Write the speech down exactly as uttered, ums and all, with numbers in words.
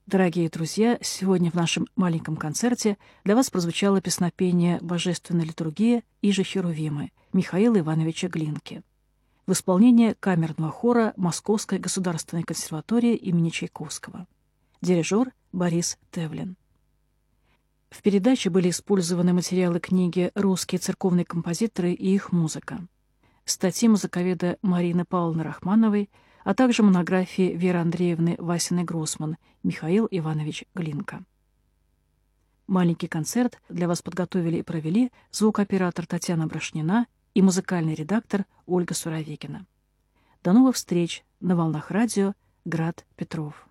Дорогие друзья, сегодня в нашем маленьком концерте для вас прозвучало песнопение «Божественная литургия» «Иже Херувимы» Михаила Ивановича Глинки в исполнении камерного хора Московской государственной консерватории имени Чайковского. Дирижер Борис Тевлин. В передаче были использованы материалы книги «Русские церковные композиторы и их музыка», статьи музыковеда Марины Павловны Рахмановой, а также монографии Веры Андреевны Васиной-Гроссман «Михаил Иванович Глинка». Маленький концерт для вас подготовили и провели звукооператор Татьяна Брошнина и музыкальный редактор Ольга Суровикина. До новых встреч на волнах радио «Град Петров».